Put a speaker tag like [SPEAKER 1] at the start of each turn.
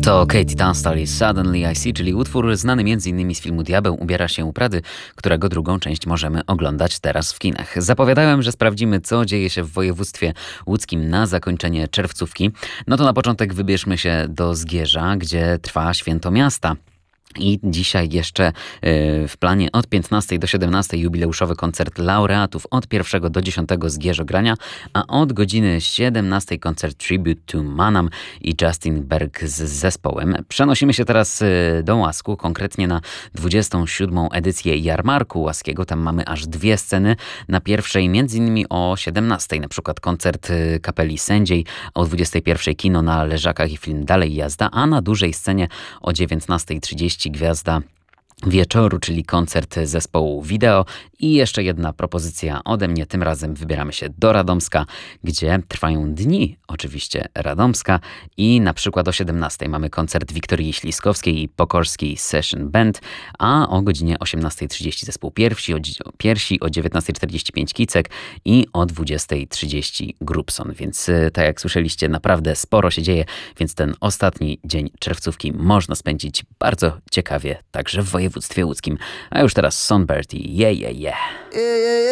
[SPEAKER 1] To Katie Tunstall i Suddenly I See, czyli utwór znany m.in. z filmu Diabeł ubiera się u Prady, którego drugą część możemy oglądać teraz w kinach. Zapowiadałem, że sprawdzimy, co dzieje się w województwie łódzkim na zakończenie czerwcówki. No to na początek wybierzmy się do Zgierza, gdzie trwa Święto Miasta. I dzisiaj jeszcze w planie od 15 do 17 jubileuszowy koncert laureatów od 1 do 10 Zgierzogrania, a od godziny 17 koncert Tribute to Manam i Justin Berg z zespołem. Przenosimy się teraz do Łasku, konkretnie na 27. edycję Jarmarku Łaskiego. Tam mamy aż dwie sceny. Na pierwszej m.in. o 17 na przykład koncert Kapeli Sędziej, o 21 kino na Leżakach i film Dalej Jazda, a na dużej scenie o 19:30 gwiazda wieczoru, czyli koncert zespołu Wideo. I jeszcze jedna propozycja ode mnie. Tym razem wybieramy się do Radomska, gdzie trwają dni oczywiście Radomska i na przykład o 17 mamy koncert Wiktorii Śliskowskiej i Pokorskiej Session Band, a o godzinie 18:30 zespół Piersi, o 19:45 Kicek i o 20:30 Grubson. Więc tak jak słyszeliście, naprawdę sporo się dzieje, więc ten ostatni dzień czerwcówki można spędzić bardzo ciekawie, także w województwie łódzkim. A już teraz Songbird i Yeah, yeah, yeah.